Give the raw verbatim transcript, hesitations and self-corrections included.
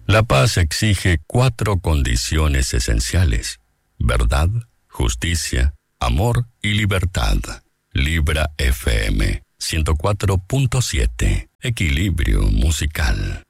La paz exige cuatro condiciones esenciales: verdad, justicia, amor y libertad. Libra F M ciento cuatro punto siete. Equilibrio musical.